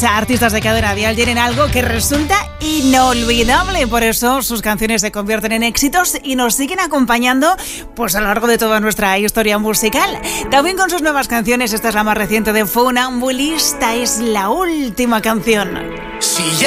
artistas de cadena dial tienen algo que resulta inolvidable. Por eso sus canciones se convierten en éxitos y nos siguen acompañando pues a lo largo de toda nuestra historia musical. También con sus nuevas canciones. Esta es la más reciente de Funambulista. Es la última canción. Si